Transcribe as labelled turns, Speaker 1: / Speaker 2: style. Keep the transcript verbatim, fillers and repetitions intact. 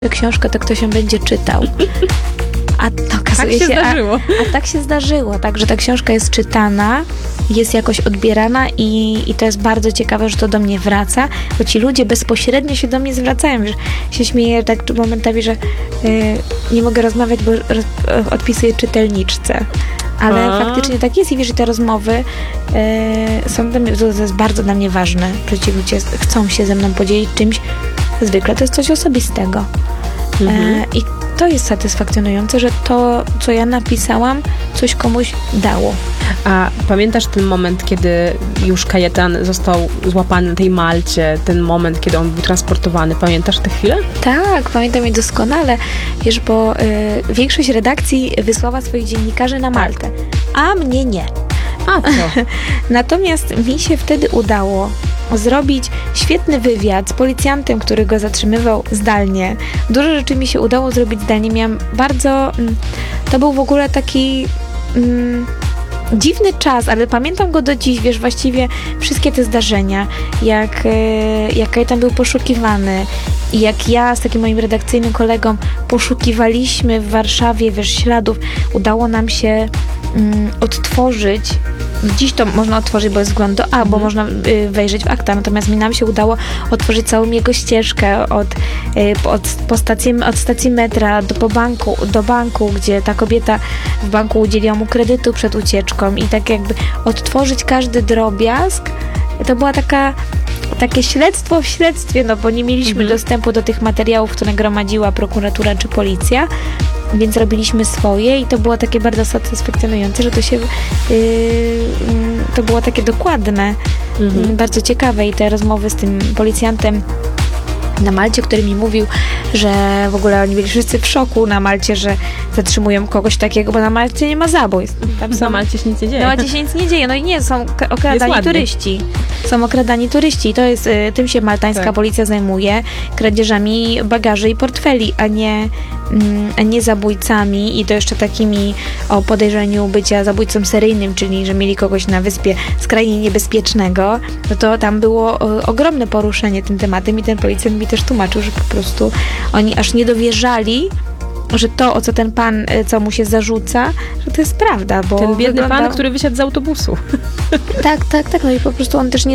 Speaker 1: książkę, to ktoś ją będzie czytał. A to okazuje
Speaker 2: tak się,
Speaker 1: się,
Speaker 2: zdarzyło.
Speaker 1: A, a tak się zdarzyło, tak, że ta książka jest czytana, jest jakoś odbierana i, i to jest bardzo ciekawe, że to do mnie wraca, bo ci ludzie bezpośrednio się do mnie zwracają. Wiesz, się śmieję tak momentami, że y, nie mogę rozmawiać, bo roz, odpisuję czytelniczce. Ale
Speaker 2: A.
Speaker 1: faktycznie tak jest i wiesz, że te rozmowy y, są dla mnie, to jest bardzo dla mnie ważne, że ci ludzie chcą się ze mną podzielić czymś. Zwykle to jest coś osobistego.
Speaker 2: Mhm.
Speaker 1: E, I to jest satysfakcjonujące, że to, co ja napisałam, coś komuś dało.
Speaker 2: A pamiętasz ten moment, kiedy już Kajetan został złapany na tej Malcie, ten moment, kiedy on był transportowany? Pamiętasz tę chwilę?
Speaker 1: Tak, pamiętam je doskonale, wiesz, bo y, większość redakcji wysłała swoich dziennikarzy na Maltę, a mnie nie.
Speaker 2: A co?
Speaker 1: Natomiast mi się wtedy udało zrobić świetny wywiad z policjantem, który go zatrzymywał zdalnie. Dużo rzeczy mi się udało zrobić zdalnie. Miałam bardzo... To był w ogóle taki... Mm, dziwny czas, ale pamiętam go do dziś, wiesz, właściwie wszystkie te zdarzenia, jak, jak Kajetan był poszukiwany i jak ja z takim moim redakcyjnym kolegą poszukiwaliśmy w Warszawie, wiesz, śladów, udało nam się mm, odtworzyć. Dziś to można otworzyć, bo jest wgląd do A, bo
Speaker 2: Mhm.
Speaker 1: można y, wejrzeć w akta, natomiast mi nam się udało otworzyć całą jego ścieżkę od, y, od, po stacji, od stacji metra do, po banku, do banku, gdzie ta kobieta w banku udzieliła mu kredytu przed ucieczką i tak jakby odtworzyć każdy drobiazg. To była taka takie śledztwo w śledztwie, no bo nie mieliśmy
Speaker 2: Mhm. dostępu
Speaker 1: do tych materiałów, które gromadziła prokuratura czy policja, więc robiliśmy swoje i to było takie bardzo satysfakcjonujące, że to się yy, yy, to było takie dokładne,
Speaker 2: Mhm.
Speaker 1: yy, bardzo ciekawe i te rozmowy z tym policjantem na Malcie, który mi mówił, że w ogóle oni byli wszyscy w szoku na Malcie, że zatrzymują kogoś takiego, bo na Malcie nie ma zabójstw. Tam
Speaker 2: Na Malcie się nic nie dzieje.
Speaker 1: Na Malcie się nic nie dzieje. No i nie, są k- okradani
Speaker 2: ładnie.
Speaker 1: turyści. Są okradani turyści i to jest, y, tym się maltańska
Speaker 2: Tak.
Speaker 1: policja zajmuje, kradzieżami bagaży i portfeli, a nie, mm, a nie zabójcami i to jeszcze takimi o podejrzeniu bycia zabójcą seryjnym, czyli że mieli kogoś na wyspie skrajnie niebezpiecznego, no to tam było y, ogromne poruszenie tym tematem i ten policjant mi też tłumaczył, że po prostu oni aż nie dowierzali, że to, o co ten pan, y, co mu się zarzuca, że to jest prawda, bo
Speaker 2: Ten biedny
Speaker 1: wyglądał...
Speaker 2: pan, który wysiadł z autobusu.
Speaker 1: Tak, tak, tak, no i po prostu on też nie